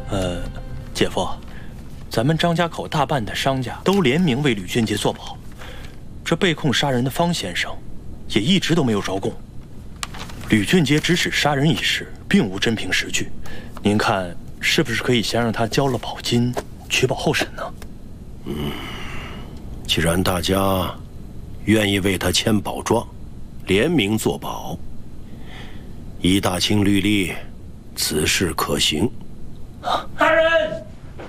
姐夫，咱们张家口大半的商家都联名为吕俊杰作保，这被控杀人的方先生也一直都没有招供。吕俊杰指使杀人一事，并无真凭实据，您看是不是可以先让他交了保金，取保候审呢？ 既然大家愿意为他签保状，联名作保，依大清律例，此事可行。 大人，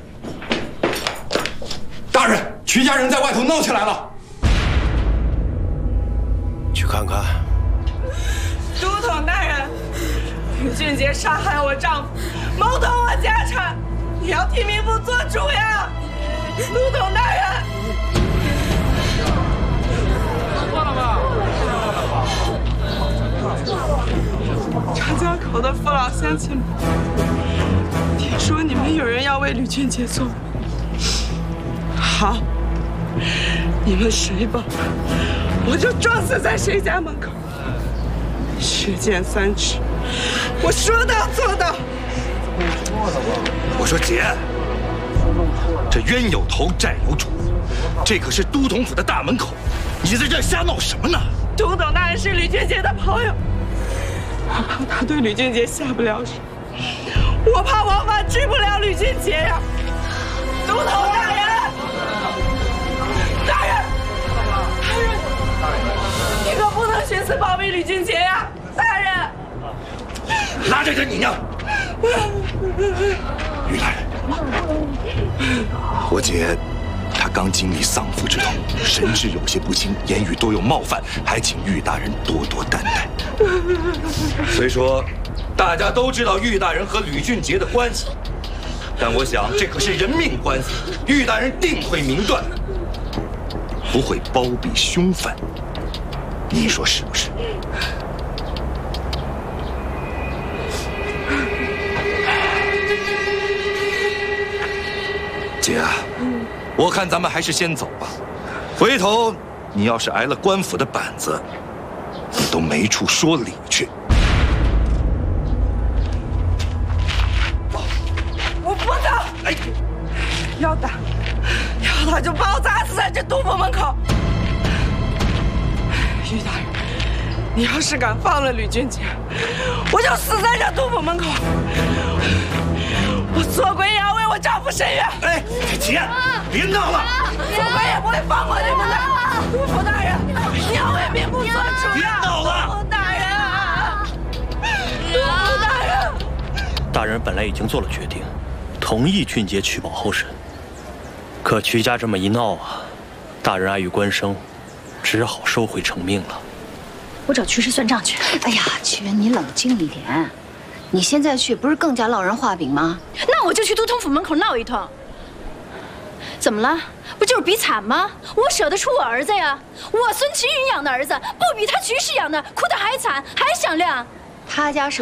大人，徐家人在外头闹起来了， 去看看。 都统大人，吕俊杰杀害我丈夫，谋夺我家产，你要替民妇做主呀！都统大人，错了吧？张家口的父老乡亲们，听说你们有人要为吕俊杰做保，好，你们谁保，我就撞死在谁家门口。血溅3尺，我说到做到。 我说姐，这冤有头债有主，这可是都统府的大门口，你在这瞎闹什么呢？ 都统大人是吕俊杰的朋友，我怕他对吕俊杰下不了手，我怕王法治不了吕俊杰呀！都统大人，大人，你可不能徇私包庇吕俊杰呀！大人， 拉着你娘！于大人，我姐她刚经历丧父之痛，神志有些不清，言语多有冒犯，还请玉大人多多担待。虽说大家都知道玉大人和吕俊杰的关系，但我想这可是人命关系，玉大人定会明断，不会包庇凶犯。你说是不是？姐啊，我看咱们还是先走吧。回头你要是挨了官府的板子，你都没处说理去。 我不走！哎，要打就把我砸死在这都府门口！于大人，你要是敢放了吕俊杰，我就死在这都府门口！我做鬼也要为我丈夫伸冤！ 哎，姐，别闹了！ 做鬼也不会放过你们的！都府大人，你要为民妇做主！ 别闹了！ 都府大人啊！都府大人！ 大人本来已经做了决定，同意俊杰取保候审，可曲家这么一闹啊，大人碍于官声，只好收回成命了。 我找曲师算账去。 哎呀，曲媛，你冷静一点。你现在去不是更加落人话柄吗？ 那我就去都统府门口闹一通。怎么了？不就是比惨吗？我舍得出我儿子呀！我孙齐云养的儿子，不比他曲氏养的哭得还惨，还响亮。 他家是